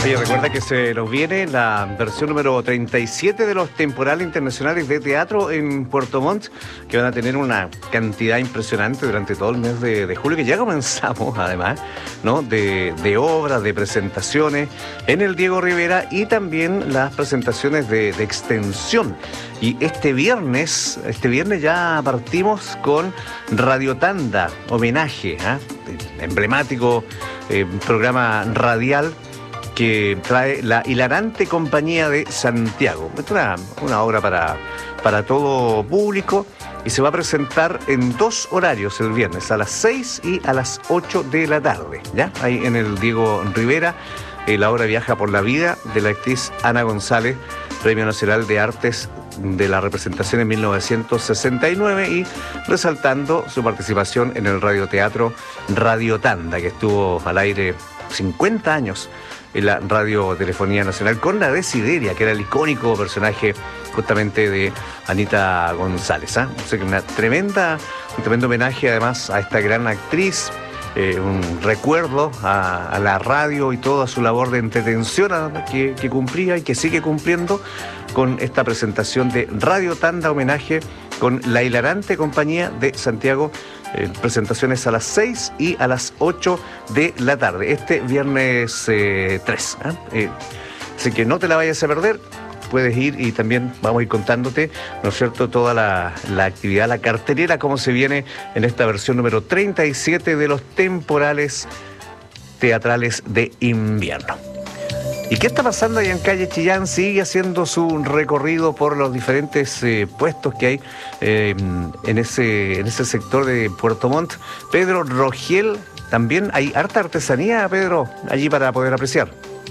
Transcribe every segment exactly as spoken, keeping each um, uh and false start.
Oye, recuerda que se nos viene la versión número treinta y siete de los temporales internacionales de teatro en Puerto Montt, que van a tener una cantidad impresionante durante todo el mes de, de julio, que ya comenzamos además, ¿no? De, de obras, de presentaciones en el Diego Rivera y también las presentaciones de, de extensión. Y este viernes, este viernes ya partimos con Radio Tanda, homenaje, ¿eh? emblemático eh, programa radial que trae la hilarante compañía de Santiago. Es una, una obra para, para todo público y se va a presentar en dos horarios el viernes, a las seis y a las ocho de la tarde, ¿ya? Ahí en el Diego Rivera. Eh, la obra Viaja por la vida de la actriz Ana González, Premio Nacional de Artes de la Representación en mil novecientos sesenta y nueve, y resaltando su participación en el radioteatro Radio Tanda, que estuvo al aire cincuenta años en la Radiotelefonía Nacional con la Desideria, que era el icónico personaje justamente de Anita González, ¿eh? O sea que una tremenda, un tremendo homenaje además a esta gran actriz. Eh, un recuerdo a, a la radio y toda su labor de entretención que, que cumplía y que sigue cumpliendo con esta presentación de Radio Tanda homenaje con la hilarante compañía de Santiago. Eh, presentaciones a las seis y a las ocho de la tarde, este viernes eh, tres. ¿eh? Eh, así que no te la vayas a perder. Puedes ir y también vamos a ir contándote, ¿no es cierto?, toda la, la actividad, la cartelera, cómo se viene en esta versión número treinta y siete de los temporales teatrales de invierno. ¿Y qué está pasando ahí en calle Chillán? Sigue haciendo su recorrido por los diferentes eh, puestos que hay eh, en, ese, en ese sector de Puerto Montt. Pedro Rogiel, también hay harta artesanía, Pedro, allí para poder apreciar.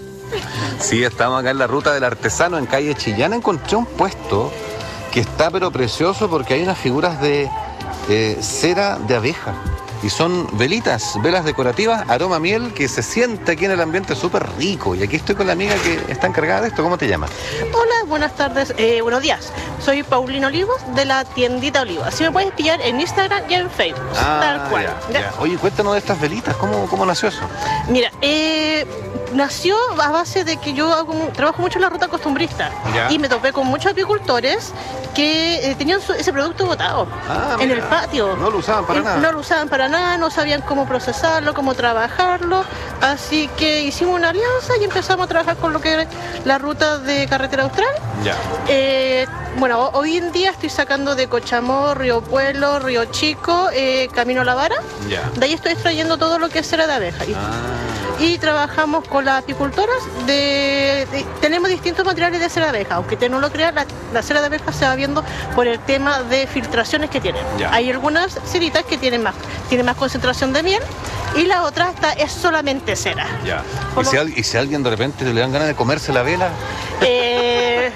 Sí, estamos acá en la ruta del artesano en calle Chillán. Encontré un puesto que está pero precioso porque hay unas figuras de eh, cera de abeja y son velitas, velas decorativas, aroma a miel, que se siente aquí en el ambiente súper rico. Y aquí estoy con la amiga que está encargada de esto. ¿Cómo te llamas? Hola, buenas tardes, eh, buenos días. Soy Paulina Olivos de la tiendita Olivos. Si me puedes pillar en Instagram y en Facebook, ah, tal cual. Ya, ya. Oye, cuéntanos de estas velitas, ¿cómo, cómo nació eso? Mira, eh, nació a base de que yo hago, trabajo mucho en la ruta costumbrista. Ya. Y me topé con muchos apicultores que eh, tenían su, ese producto botado ah, en mira. el patio. No lo usaban para y, nada. No lo usaban para nada, no sabían cómo procesarlo, cómo trabajarlo. Así que hicimos una alianza y empezamos a trabajar con lo que es la ruta de carretera austral. Ya. Eh, bueno, hoy en día estoy sacando de Cochamó, Río Pueblo, Río Chico, eh, Camino a la Vara. Ya. De ahí estoy extrayendo todo lo que es cera de abeja. Y, ah. y trabajamos con las apicultoras. De, de, tenemos distintos materiales de cera de abeja. Aunque usted no lo crea, la, la cera de abeja se va viendo por el tema de filtraciones que tienen. Ya. Hay algunas ceritas que tienen más, tienen más concentración de miel y la otra está, es solamente cera. Ya. ¿Y si, al, ¿Y si a alguien de repente le dan ganas de comerse la vela? Eh...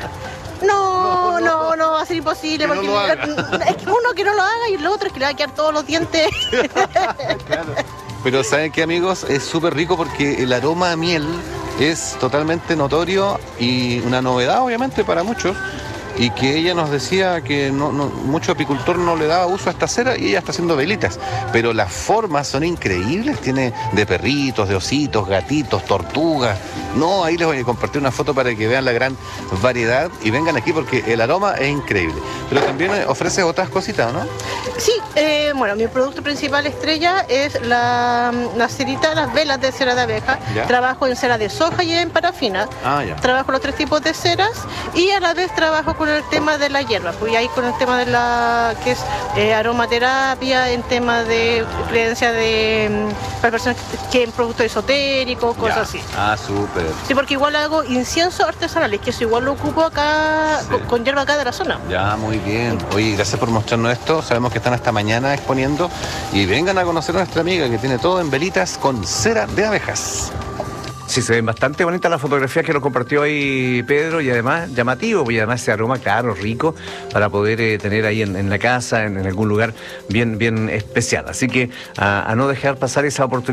No, no, no, va a ser imposible, que porque no es que uno que no lo haga y el otro es que le va a quedar todos los dientes. Claro. Pero ¿saben qué, amigos? Es súper rico porque el aroma a miel es totalmente notorio y una novedad, obviamente, para muchos. Y que ella nos decía que no, no, mucho apicultor no le daba uso a esta cera y ella está haciendo velitas. Pero las formas son increíbles, tiene de perritos, de ositos, gatitos, tortugas. No, ahí les voy a compartir una foto para que vean la gran variedad y vengan aquí porque el aroma es increíble. Pero también ofrece otras cositas, ¿no? Sí, eh, bueno, mi producto principal estrella es la, la cerita, las velas de cera de abeja. ¿Ya? Trabajo en cera de soja y en parafina. Ah, ya. Trabajo los tres tipos de ceras y a la vez trabajo con el tema de la hierba, pues ahí con el tema de la que es eh, aromaterapia, en tema de creencia de para personas que quieren productos esotéricos, cosas ya. así. Ah, súper. Sí, porque igual hago inciensos artesanales, que eso igual lo ocupo acá, sí. con, con hierba acá de la zona. Ya, muy bien. Oye, gracias por mostrarnos esto. Sabemos que están hasta mañana exponiendo y vengan a conocer a nuestra amiga que tiene todo en velitas con cera de abejas. Sí, se ven bastante bonitas las fotografías que nos compartió ahí Pedro y además llamativo, y además ese aroma claro, rico, para poder eh, tener ahí en, en la casa, en, en algún lugar bien, bien especial. Así que a, a no dejar pasar esa oportunidad.